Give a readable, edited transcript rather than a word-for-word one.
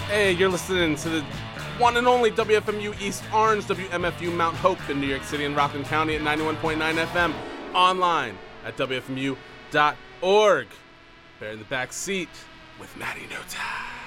Hey, you're listening to the one and only WFMU East Orange, WMFU Mount Hope in New York City and Rockland County at 91.9 FM, online at WFMU.org. Bear in the back seat with Maddie No Time.